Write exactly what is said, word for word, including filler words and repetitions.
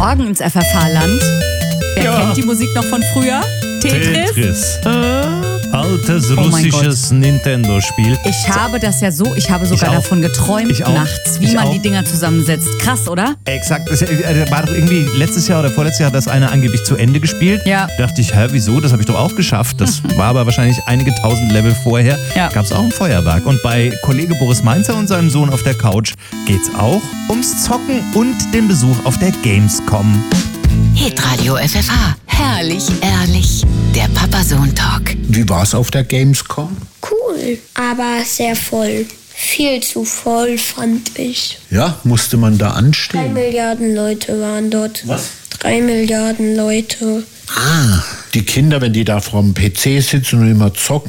Morgen ins F F H-Land. Wer Ja. kennt die Musik noch von früher? Tetris? Tetris. Altes Oh mein russisches Nintendo-Spiel. Ich habe das ja so, ich habe sogar Ich auch. davon geträumt Ich auch. nachts, wie Ich man auch. die Dinger zusammensetzt. Krass, oder? Exakt. Das äh, war doch irgendwie letztes Jahr oder vorletztes Jahr hat das einer angeblich zu Ende gespielt. Ja. Da dachte ich, hä, wieso? Das habe ich doch auch geschafft. Das war aber wahrscheinlich einige tausend Level vorher. Ja. Gab es auch ein Feuerwerk. Und bei Kollege Boris Mainzer und seinem Sohn auf der Couch geht's auch ums Zocken und den Besuch auf der Gamescom. Hitradio F F H. Herrlich, ehrlich. Der Papa-Sohn-Talk. Wie war's auf der Gamescom? Cool, aber sehr voll. Viel zu voll, fand ich. Ja, musste man da Drei anstehen? Milliarden Leute waren dort. Was? Drei Milliarden Leute. Ah, die Kinder, wenn die da vorm P C sitzen und immer zocken.